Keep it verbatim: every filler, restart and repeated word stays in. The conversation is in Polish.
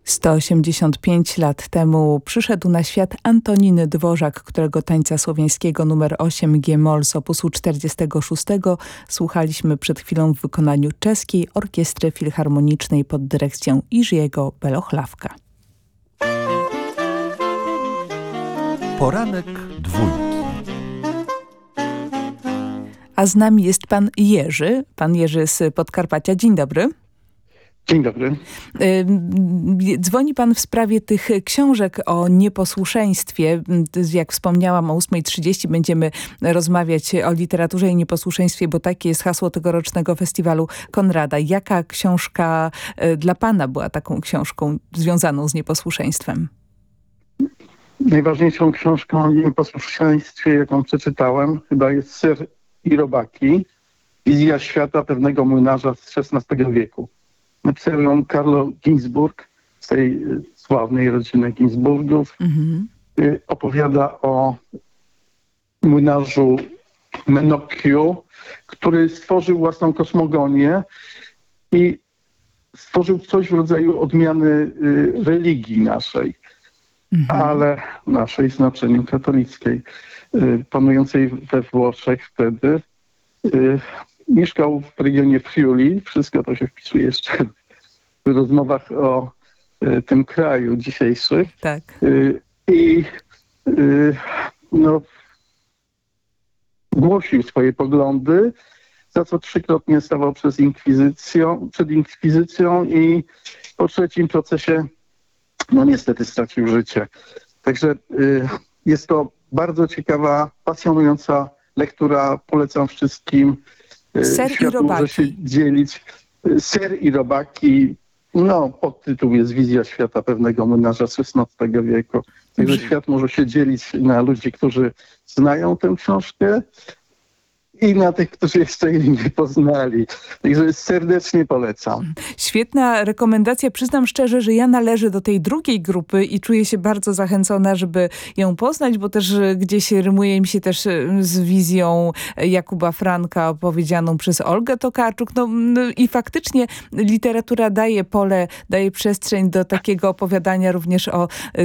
sto osiemdziesiąt pięć lat temu przyszedł na świat Antoniny Dworzak, którego tańca słowiańskiego numer osiem G-moll z opusu czterdziestego szóstego słuchaliśmy przed chwilą w wykonaniu czeskiej Orkiestry Filharmonicznej pod dyrekcją Jiřího Belohlavka. Poranek dwójki. A z nami jest pan Jerzy, pan Jerzy z Podkarpacia. Dzień dobry. Dzień dobry. Dzwoni pan w sprawie tych książek o nieposłuszeństwie. Jak wspomniałam, o ósma trzydzieści będziemy rozmawiać o literaturze i nieposłuszeństwie, bo takie jest hasło tegorocznego festiwalu Konrada. Jaka książka dla pana była taką książką związaną z nieposłuszeństwem? Najważniejszą książką o nieposłuszeństwie, jaką przeczytałem, chyba jest Ser i robaki. Wizja świata pewnego młynarza z szesnastego wieku. Napisał ją Carlo Ginzburg z tej sławnej rodziny Ginzburgów. Mm-hmm. Opowiada o młynarzu Menocchio, który stworzył własną kosmogonię i stworzył coś w rodzaju odmiany religii naszej, mm-hmm. ale naszej znaczeniu katolickiej, panującej we Włoszech wtedy. Mieszkał w regionie Friuli. Wszystko to się wpisuje jeszcze w rozmowach o y, tym kraju dzisiejszych. Tak. Y, I y, no, głosił swoje poglądy, za co trzykrotnie stawał przez inkwizycją, przed inkwizycją i po trzecim procesie no niestety stracił życie. Także y, jest to bardzo ciekawa, pasjonująca lektura. Polecam wszystkim. Ser Świat i robaki. może się dzielić. Ser i robaki. No, podtytuł jest Wizja świata pewnego młynarza z szesnastego wieku. Także świat może się dzielić na ludzi, którzy znają tę książkę i na tych, którzy jeszcze jej nie poznali. Także serdecznie polecam. Świetna rekomendacja. Przyznam szczerze, że ja należę do tej drugiej grupy i czuję się bardzo zachęcona, żeby ją poznać, bo też gdzieś rymuje mi się też z wizją Jakuba Franka opowiedzianą przez Olgę Tokarczuk. No, i faktycznie literatura daje pole, daje przestrzeń do takiego opowiadania również o